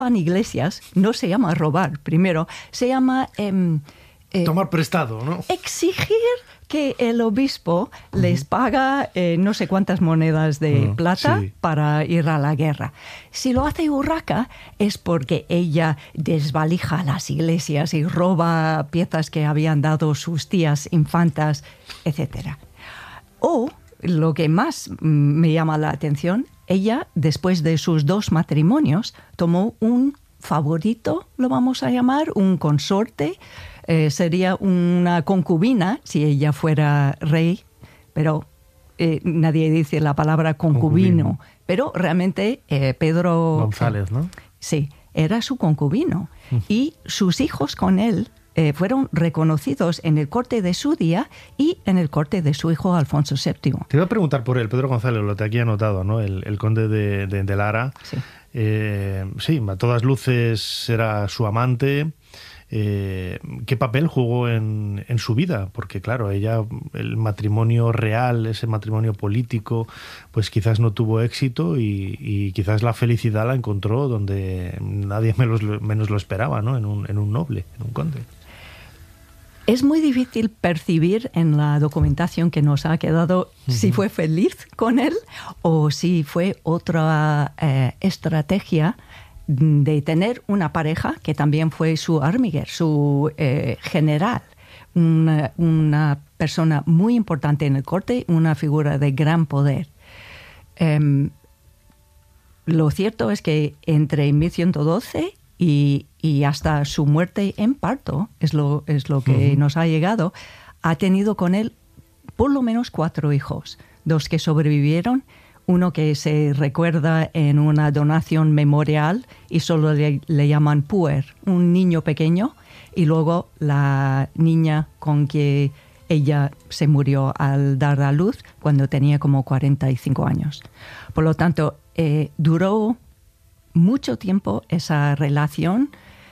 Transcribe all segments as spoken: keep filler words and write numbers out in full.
En iglesias no se llama robar, primero, se llama... Eh, eh, Tomar prestado, ¿no? Exigir que el obispo uh-huh. les paga eh, no sé cuántas monedas de uh, plata sí. para ir a la guerra. Si lo hace Urraca es porque ella desvalija las iglesias y roba piezas que habían dado sus tías infantas, etcétera. O, lo que más me llama la atención, ella, después de sus dos matrimonios, tomó un favorito, lo vamos a llamar, un consorte. Eh, sería una concubina si ella fuera rey, pero eh, nadie dice la palabra concubino. concubino. Pero realmente eh, Pedro... González, ¿no? Sí, era su concubino. Mm. Y sus hijos con él eh, fueron reconocidos en el corte de su día y en el corte de su hijo Alfonso séptimo. Te iba a preguntar por él, Pedro González, lo te aquí anotado, ¿no? El, el conde de, de, de Lara. Sí. Eh, sí, a todas luces era su amante. Eh, ¿Qué papel jugó en, en su vida? Porque claro, ella, el matrimonio real, ese matrimonio político, pues quizás no tuvo éxito y, y quizás la felicidad la encontró donde nadie menos, menos lo esperaba, ¿no? En un, en un noble, en un conde. Es muy difícil percibir en la documentación que nos ha quedado uh-huh. si fue feliz con él o si fue otra eh, estrategia de tener una pareja que también fue su armiguer, su eh, general, una, una persona muy importante en el corte, una figura de gran poder. Eh, lo cierto es que entre mil ciento doce y, y hasta su muerte en parto, es lo, es lo que uh-huh. nos ha llegado, ha tenido con él por lo menos cuatro hijos, dos que sobrevivieron, uno que se recuerda en una donación memorial y solo le, le llaman puer, un niño pequeño, y luego la niña con que ella se murió al dar a luz cuando tenía como cuarenta y cinco años. Por lo tanto, eh, duró mucho tiempo esa relación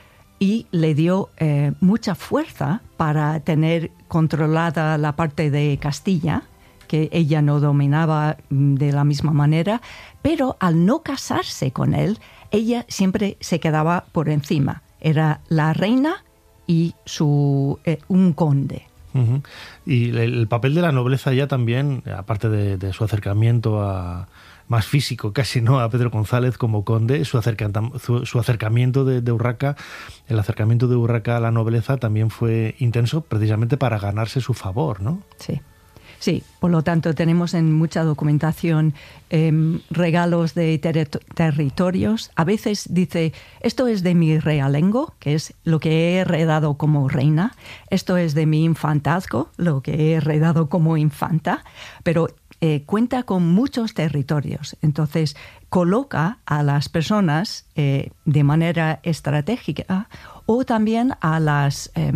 y le dio eh, mucha fuerza para tener controlada la parte de Castilla, que ella no dominaba de la misma manera, pero al no casarse con él, ella siempre se quedaba por encima. Era la reina y su, eh, un conde. Uh-huh. Y el papel de la nobleza ya también, aparte de, de su acercamiento a, más físico casi, ¿no?, a Pedro González como conde, su, acerca, su, su acercamiento de, de Urraca, el acercamiento de Urraca a la nobleza también fue intenso precisamente para ganarse su favor, ¿no? Sí. Sí, por lo tanto tenemos en mucha documentación eh, regalos de ter- territorios. A veces dice, esto es de mi realengo, que es lo que he heredado como reina. Esto es de mi infantazgo, lo que he heredado como infanta. Pero eh, cuenta con muchos territorios. Entonces coloca a las personas eh, de manera estratégica o también a las, eh,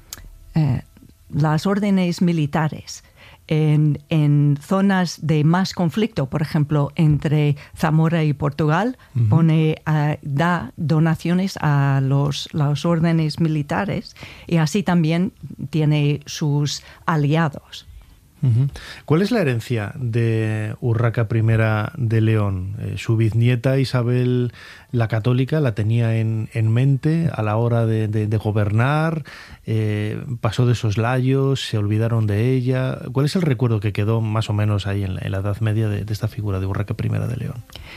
eh, las órdenes militares. En, en zonas de más conflicto, por ejemplo, entre Zamora y Portugal, uh-huh. pone, uh, da donaciones a los, los órdenes militares y así también tiene sus aliados. Uh-huh. ¿Cuál es la herencia de Urraca I de León? Eh, su bisnieta Isabel la Católica la tenía en, en mente a la hora de, de, de gobernar, eh, pasó de soslayos, se olvidaron de ella. ¿Cuál es el recuerdo que quedó más o menos ahí en la, en la Edad Media de, de esta figura de Urraca I de León?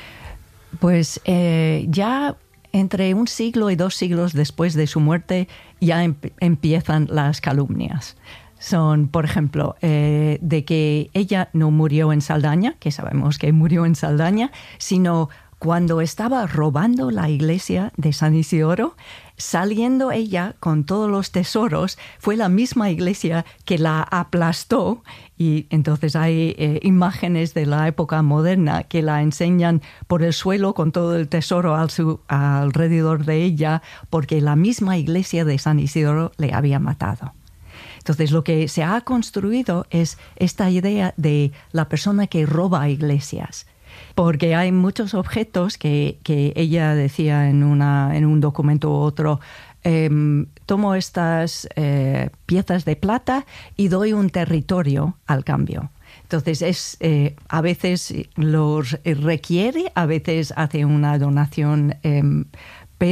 Pues eh, ya entre un siglo y dos siglos después de su muerte ya em- empiezan las calumnias. Son, por ejemplo, eh, de que ella no murió en Saldaña, que sabemos que murió en Saldaña, sino cuando estaba robando la iglesia de San Isidoro, saliendo ella con todos los tesoros, fue la misma iglesia que la aplastó, y entonces hay eh, imágenes de la época moderna que la enseñan por el suelo con todo el tesoro al su, alrededor de ella, porque la misma iglesia de San Isidoro le había matado. Entonces, lo que se ha construido es esta idea de la persona que roba iglesias, porque hay muchos objetos que, que ella decía en, una, en un documento u otro, eh, tomo estas eh, piezas de plata y doy un territorio al cambio. Entonces, es, eh, a veces los requiere, a veces hace una donación eh,